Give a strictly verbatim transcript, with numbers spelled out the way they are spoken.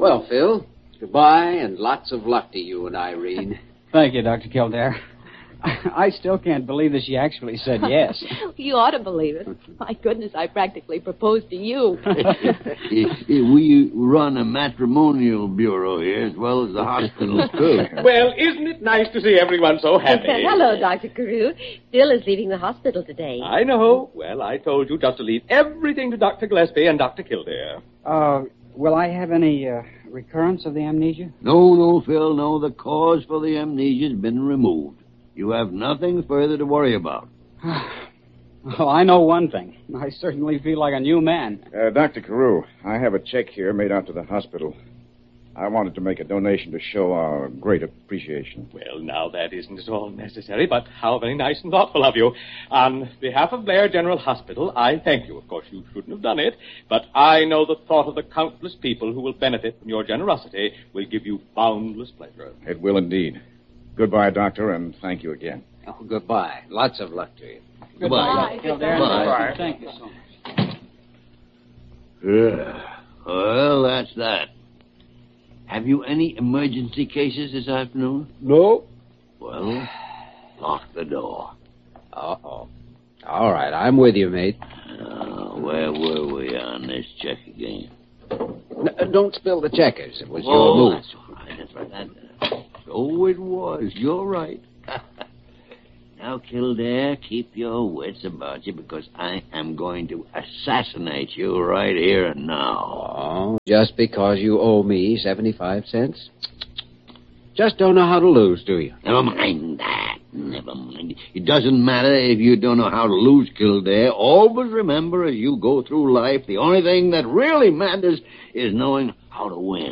Well, Phil, goodbye and lots of luck to you and Irene. Thank you, Doctor Kildare. I still can't believe that she actually said yes. You ought to believe it. My goodness, I practically proposed to you. We run a matrimonial bureau here as well as the hospital, too. Well, isn't it nice to see everyone so happy? Hello, Doctor Carew. Phil is leaving the hospital today. I know. Well, I told you just to leave everything to Doctor Gillespie and Doctor Kildare. Uh, will I have any uh, recurrence of the amnesia? No, no, Phil, no. The cause for the amnesia has been removed. You have nothing further to worry about. Well, I know one thing. I certainly feel like a new man. Uh, Doctor Carew, I have a check here made out to the hospital. I wanted to make a donation to show our great appreciation. Well, now, that isn't at all necessary, but how very nice and thoughtful of you. On behalf of Blair General Hospital, I thank you. Of course, you shouldn't have done it, but I know the thought of the countless people who will benefit from your generosity will give you boundless pleasure. It will indeed. Goodbye, Doctor, and thank you again. Oh, goodbye. Lots of luck to you. Goodbye. Kildare. Goodbye. Thank you so much. Yeah. Well, that's that. Have you any emergency cases this afternoon? No. Well, lock the door. Uh-oh. All right, I'm with you, mate. Uh, where were we on this check again? N- don't spill the checkers. It was oh, your move. That's all right. That's right. That, so it was. You're right. Now, Kildare, keep your wits about you because I am going to assassinate you right here and now. Oh, just because you owe me seventy-five cents? Just don't know how to lose, do you? Never mind that. Never mind. It doesn't matter if you don't know how to lose, Kildare. Always remember as you go through life, the only thing that really matters is knowing how to win.